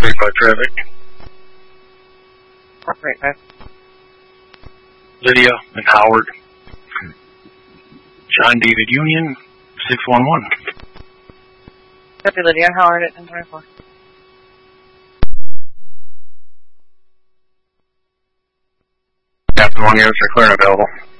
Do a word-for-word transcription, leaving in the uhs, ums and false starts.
thirty-five traffic. thirty-five. Lydia and Howard. John David Union, six one one. Copy, Lydia and Howard at ten twenty-four. Captain one units are clear and available.